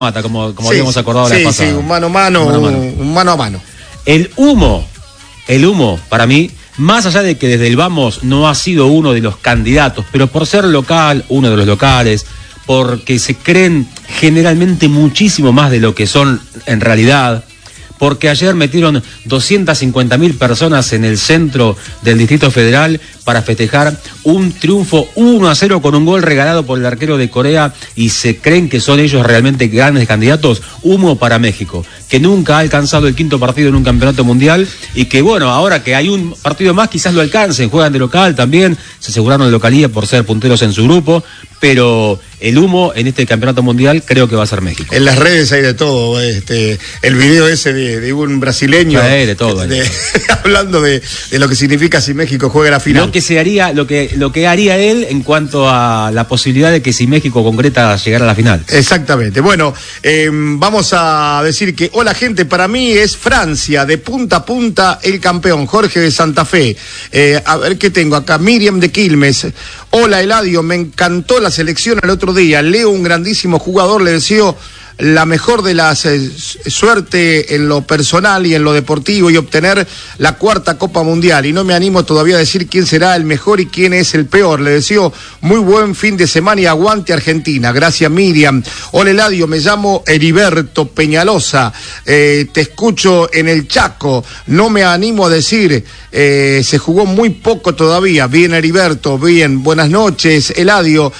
mata, como sí, habíamos acordado la pasada. Sí, un mano a mano. El humo, para mí, más allá de que desde el Vamos no ha sido uno de los candidatos, pero por ser local, uno de los locales, porque se creen generalmente muchísimo más de lo que son en realidad, porque ayer metieron 250.000 personas en el centro del Distrito Federal para festejar un triunfo 1-0 con un gol regalado por el arquero de Corea, y se creen que son ellos realmente grandes candidatos. Humo para México, que nunca ha alcanzado el 5.º partido en un campeonato mundial, y que bueno, ahora que hay un partido más quizás lo alcancen, juegan de local también, se aseguraron la localía por ser punteros en su grupo, pero el humo en este campeonato mundial creo que va a ser México. En las redes hay de todo, el video ese de un brasileño de todo, hablando de lo que significa si México juega la final. Lo que haría él en cuanto a la posibilidad de que si México concreta llegar a la final. Exactamente. Bueno, vamos a decir que hola gente, para mí es Francia, de punta a punta el campeón, Jorge de Santa Fe. A ver qué tengo acá, Miriam de Quilmes. Hola Eladio, me encantó la selección el otro día. Leo, un grandísimo jugador, le deseo la mejor de las suerte en lo personal y en lo deportivo, y obtener la 4ª Copa Mundial, y no me animo todavía a decir quién será el mejor y quién es el peor. Le deseo muy buen fin de semana y aguante Argentina. Gracias Miriam. Hola Eladio, me llamo Heriberto Peñalosa, te escucho en el Chaco, no me animo a decir, se jugó muy poco todavía. Bien Heriberto, bien, buenas noches Eladio.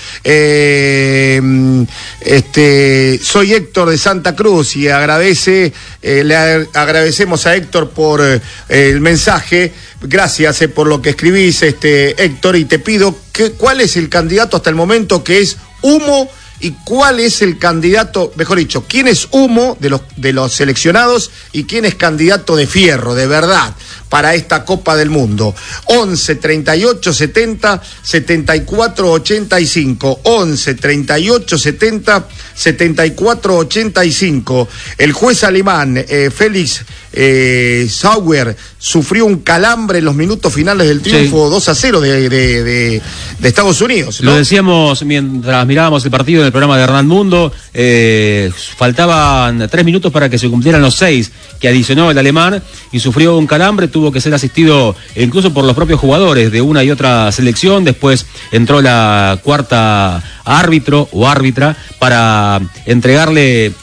Soy Héctor de Santa Cruz y le agradecemos a Héctor por el mensaje. Gracias por lo que escribís, Héctor, y te pido cuál es el candidato hasta el momento que es humo, y cuál es el candidato, mejor dicho, quién es humo de los seleccionados y quién es candidato de fierro, de verdad, para esta Copa del Mundo. 11 38 70 74 85. 11 38 70 74 85. El juez alemán Félix Sauer sufrió un calambre en los minutos finales del triunfo 2-0 de Estados Unidos, ¿no? Lo decíamos mientras mirábamos el partido en el programa de Hernán Mundo. Faltaban 3 minutos para que se cumplieran los 6 que adicionó el alemán, y sufrió un calambre, tuvo que ser asistido incluso por los propios jugadores de una y otra selección. Después entró la 4ª árbitro o árbitra para entregarle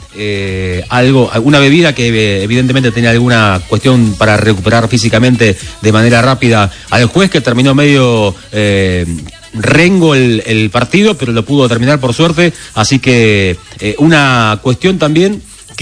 una bebida que evidentemente tenía alguna cuestión para recuperar físicamente de manera rápida al juez, que terminó medio rengo el partido, pero lo pudo terminar por suerte. Así que una cuestión también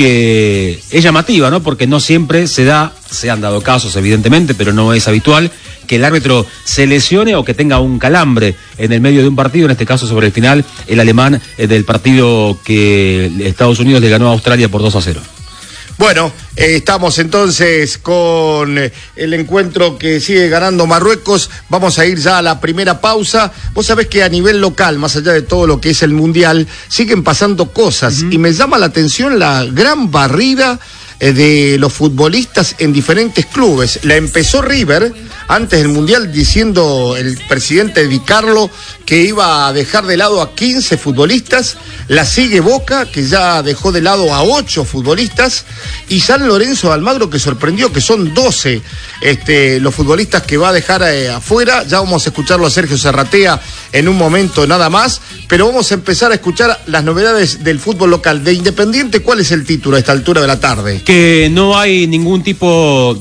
que es llamativa, ¿no? Porque no siempre se han dado casos evidentemente, pero no es habitual que el árbitro se lesione o que tenga un calambre en el medio de un partido, en este caso sobre el final, el alemán del partido que Estados Unidos le ganó a Australia por 2-0. Bueno, estamos entonces con el encuentro que sigue ganando Marruecos. Vamos a ir ya a la primera pausa. Vos sabés que a nivel local, más allá de todo lo que es el Mundial, siguen pasando cosas, y me llama la atención la gran barrida de los futbolistas en diferentes clubes. La empezó River antes del Mundial diciendo el presidente Di Carlo que iba a dejar de lado a 15 futbolistas, la sigue Boca, que ya dejó de lado a 8 futbolistas, y San Lorenzo de Almagro, que sorprendió que son 12 los futbolistas que va a dejar afuera. Ya vamos a escucharlo a Sergio Serratea en un momento nada más, pero vamos a empezar a escuchar las novedades del fútbol local. De Independiente, ¿cuál es el título a esta altura de la tarde? Que no hay ningún tipo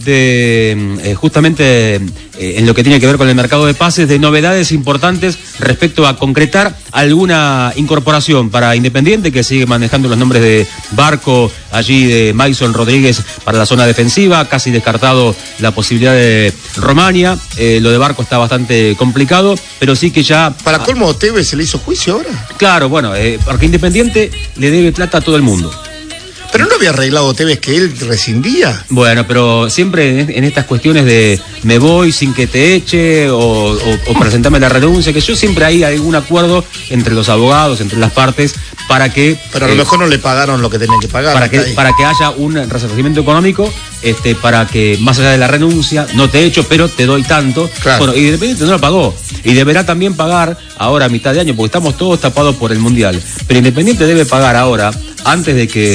de, justamente en lo que tiene que ver con el mercado de pases, de novedades importantes respecto a concretar alguna incorporación para Independiente, que sigue manejando los nombres de Barco, allí de Mason Rodríguez para la zona defensiva, casi descartado la posibilidad de Romania. Lo de Barco está bastante complicado, pero sí que ya... Para colmo, Tevez se le hizo juicio ahora. Claro, bueno, porque Independiente le debe plata a todo el mundo. ¿Pero no había arreglado Tevez que él rescindía? Bueno, pero siempre en estas cuestiones de me voy sin que te eche o presentame la renuncia, que yo siempre hay algún acuerdo entre los abogados, entre las partes, para que... Pero a lo mejor no le pagaron lo que tenían que pagar. Para que haya un resarcimiento económico, para que más allá de la renuncia, no te echo, pero te doy tanto. Claro. Bueno, Independiente no lo pagó. Y deberá también pagar ahora a mitad de año, porque estamos todos tapados por el Mundial. Pero Independiente debe pagar ahora antes de que